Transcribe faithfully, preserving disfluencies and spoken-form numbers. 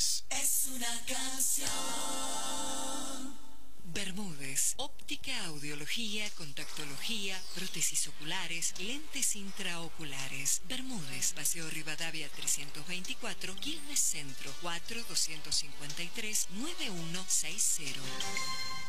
Bermúdez. Es una canción. Bermúdez, óptica, audiología, contactología, prótesis oculares, lentes intraoculares. Bermúdez, Paseo Rivadavia trescientos veinticuatro, Quilmes Centro, cuatro dos cinco tres, nueve uno seis cero.